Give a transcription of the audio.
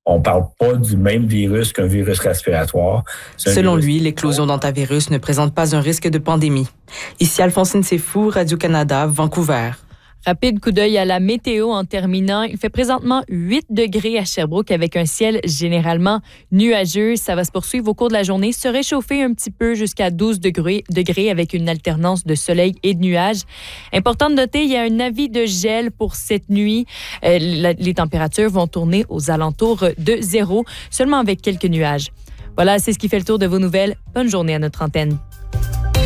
On ne parle pas du même virus qu'un virus respiratoire. Selon lui, l'éclosion d'hantavirus ne présente pas un risque de pandémie. Ici Alphonsine Sefou, Radio-Canada, Vancouver. Rapide coup d'œil à la météo en terminant. Il fait présentement 8 degrés à Sherbrooke avec un ciel généralement nuageux. Ça va se poursuivre au cours de la journée, se réchauffer un petit peu jusqu'à 12 degrés avec une alternance de soleil et de nuages. Important de noter, il y a un avis de gel pour cette nuit. Les températures vont tourner aux alentours de 0, seulement avec quelques nuages. Voilà, c'est ce qui fait le tour de vos nouvelles. Bonne journée à notre antenne.